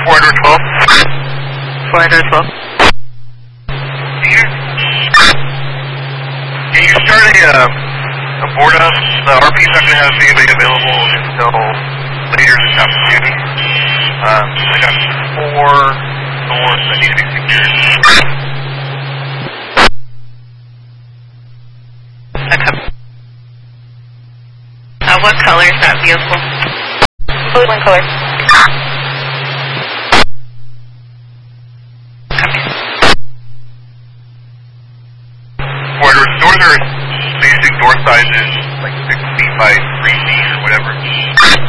412. 412. Can you start a board up? The RP's not going to have anybody available until later this afternoon. I got 4 doors that need to be secured. Okay. What color is that vehicle? Blue and color. Doors are basic door sizes, like 6 feet by 3 feet or whatever.